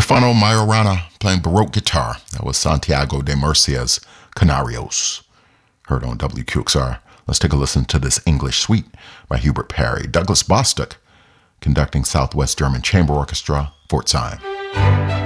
Stefano Majorana playing Baroque guitar. That was Santiago de Murcia's Canarios. Heard on WQXR. Let's take a listen to this English suite by Hubert Parry. Douglas Bostock conducting Southwest German Chamber Orchestra, Pforzheim.